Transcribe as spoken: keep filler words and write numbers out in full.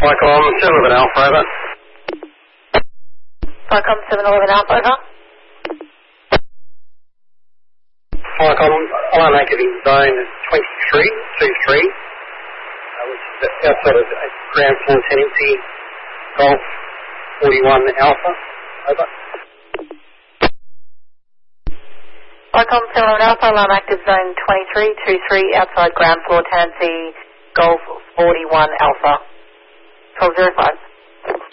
Michael, seven eleven Alpha, over. Michael, seven eleven Alpha, over. Michael, I'm active in zone twenty-three, two three, uh, which is outside of ground floor tenancy, Golf forty-one Alpha, over. Michael, seven eleven Alpha, alarm active zone twenty-three, two three, outside ground floor tenancy, Golf forty-one Alpha. twelve oh five.